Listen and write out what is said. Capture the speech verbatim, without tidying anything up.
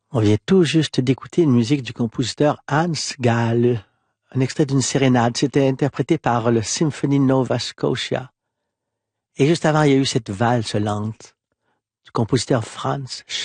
On vient tout juste d'écouter une musique du compositeur Hans Gale, un extrait d'une sérénade. C'était interprété par le Symphony Nova Scotia. Et juste avant, il y a eu cette valse lente du compositeur Franz